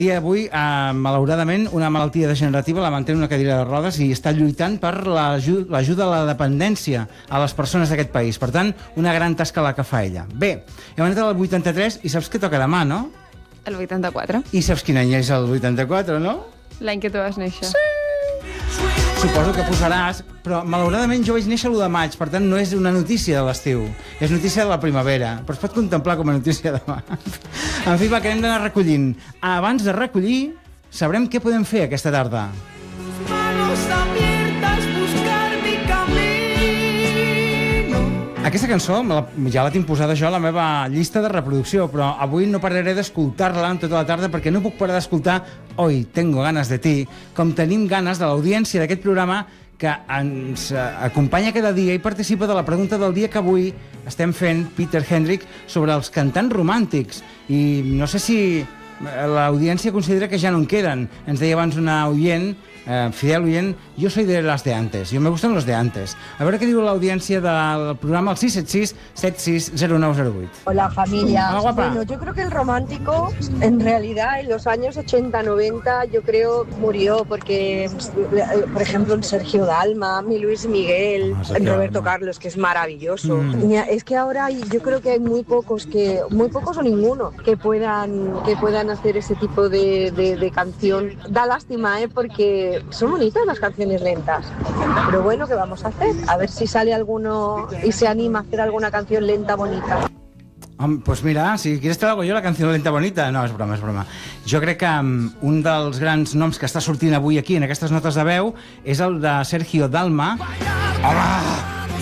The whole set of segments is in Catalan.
I avui, malauradament, una malaltia degenerativa la manté en una cadira de rodes i està lluitant per l'ajuda a la dependència a les persones d'aquest país. Per tant, una gran tasca la que fa ella. Bé, hem anat al 83 i saps què toca demà, no? El 84. I saps quin any és el 84, no? L'any que tu vas néixer. Sí! Suposo que posaràs, però malauradament jo vaig néixer l'1 de maig, per tant no és una notícia de l'estiu, és notícia de la primavera, però es pot contemplar com a notícia demà. En fi, va, que hem d'anar recollint. Abans de recollir, sabrem què podem fer aquesta tarda. Aquesta cançó ja la tinc posada jo a la meva llista de reproducció, però avui no pararé d'escoltar-la en tota la tarda perquè no puc parar d'escoltar Hoy tengo ganas de ti, com tenim ganes de l'audiència d'aquest programa que ens acompanya cada dia i participa de la pregunta del dia que avui estem fent, Peter Hendrick, sobre els cantants romàntics. I no sé si l'audiència considera que ja no en queden. Ens deia abans una oient, fidel oient, yo soy de las de antes, yo me gustan los de antes. A ver qué digo la audiencia del programa, el 676-760908. Hola familia. Hola, guapa. Bueno, yo creo que el romántico en realidad en los años 80-90 yo creo murió porque, por ejemplo, en Sergio Dalma, mi Luis Miguel, en Roberto Carlos, que es maravilloso. Mira, es que ahora yo creo que hay muy pocos o ninguno que puedan hacer ese tipo de canción. Da lástima, porque son bonitas las canciones lentas, pero bueno, ¿qué vamos a hacer? A ver si sale alguno y se anima a hacer alguna canción lenta bonita. Pues mira, si quieres te hago yo la canción lenta bonita. No, és broma, és broma. Jo crec que un dels grans noms que està sortint avui aquí en aquestes notes de veu és el de Sergio Dalma. Home!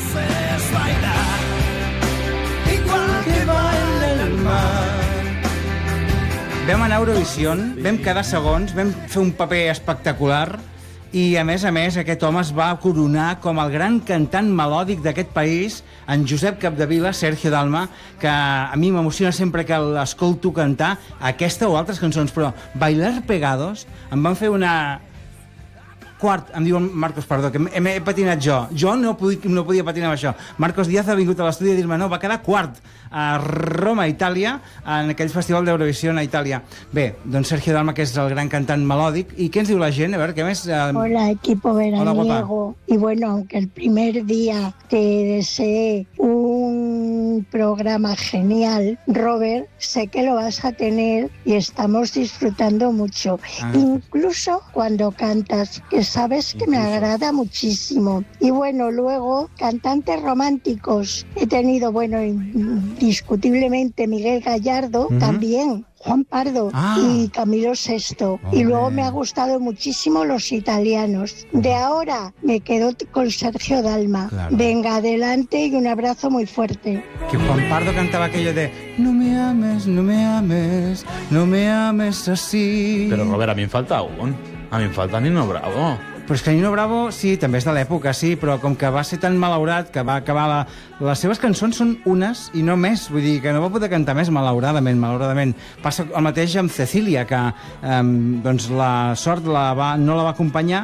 Vam anar a Eurovision, vam quedar segons, vam fer un paper espectacular i, a més, aquest home es va coronar com el gran cantant melòdic d'aquest país, en Josep Capdevila, Sergio Dalma, que a mi m'emociona sempre que l'escolto cantar aquesta o altres cançons, però Bailar Pegados em van fer una... Quart, em diu Marcos, perdó, que m'he patinat jo. Jo no podia patinar amb això. Marcos Díaz ha vingut a l'estudi a dir-me no, va quedar quart a Roma, Itàlia, en aquell festival d'Eurovisió a Itàlia. Bé, doncs Sergio Dalma, que és el gran cantant melòdic. I què ens diu la gent? A veure, què més? Hola, equipo veraniego. Y bueno, aunque el primer día te deseé un programa genial, Robert, sé que lo vas a tener y estamos disfrutando mucho. Incluso cuando cantas, que sabes que me agrada muchísimo. Y bueno, luego, cantantes románticos. He tenido, bueno, indiscutiblemente Miguel Gallardo, también Juan Pardo y Camilo Sesto. Y luego me ha gustado muchísimo los italianos. De ahora me quedo con Sergio Dalma. Claro. Venga, adelante y un abrazo muy fuerte. Que Juan Pardo cantaba aquello de no me ames, no me ames, no me ames así. Però, Robert, a mi em falta un. A mi em falta Nino Bravo. Però és que Nino Bravo, sí, també és de l'època, sí, però com que va ser tan malaurat que va acabar les seves cançons són unes i no més, vull dir que no va poder cantar més, malauradament. Passa el mateix amb Cecília, que doncs la sort no la va acompanyar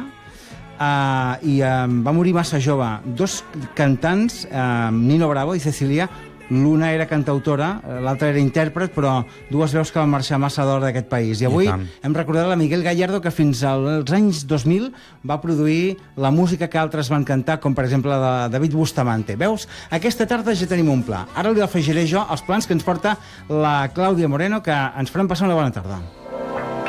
i va morir massa jove. Dos cantants, Nino Bravo i Cecília, l'una era cantautora, l'altra era intèrpret, però dues veus que van marxar massa d'hora d'aquest país. I avui hem recordat la Miguel Gallardo, que fins als anys 2000 va produir la música que altres van cantar, com per exemple la de David Bustamante. Veus? Aquesta tarda ja tenim un pla. Ara li afegiré jo els plans que ens porta la Clàudia Moreno, que ens faran passar una bona tarda.